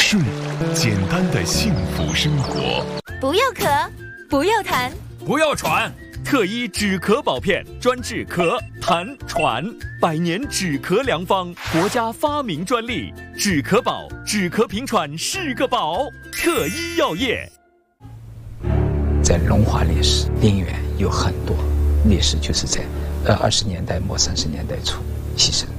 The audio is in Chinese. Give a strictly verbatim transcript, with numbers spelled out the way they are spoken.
是简单的幸福生活。 不要咳，不要痰， 不要喘。特医止咳宝片专治咳、痰、喘，百年止咳良方，国家发明专利。止咳宝，止咳平喘是个宝。特医药业。 在龙华烈士陵园有很多烈士就是在呃二十年代末三十年代初牺牲。